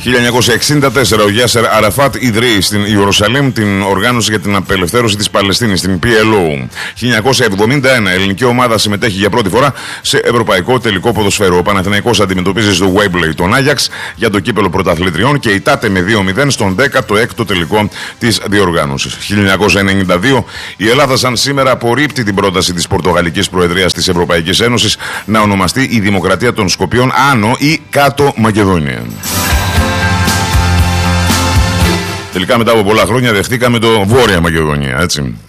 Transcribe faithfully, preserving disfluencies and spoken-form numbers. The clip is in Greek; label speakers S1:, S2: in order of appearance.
S1: χίλια εννιακόσια εξήντα τέσσερα ο Γιάσερ Αραφάτ ιδρύει στην Ιερουσαλήμ την Οργάνωση για την Απελευθέρωση της Παλαιστίνης, την πι ελ ο. χίλια εννιακόσια εβδομήντα ένα η ελληνική ομάδα συμμετέχει για πρώτη φορά σε ευρωπαϊκό τελικό ποδοσφαίρου. Ο Παναθηναϊκός αντιμετωπίζει στο Wembley τον Άγιαξ για το κύπελο πρωταθλητριών και ητάται με δύο μηδέν στον δέκατο έκτο τελικό της διοργάνωσης. χίλια εννιακόσια ενενήντα δύο η Ελλάδα σαν σήμερα απορρίπτει την πρόταση της Πορτογαλικής Προεδρίας της Ευρωπαϊκής Ένωσης να ονομαστεί η Δημοκρατία των Σκοπιών Άνω ή Κάτω Μακεδονία. Τελικά μετά από πολλά χρόνια δεχτήκαμε το Βόρεια Μακεδονία, έτσι.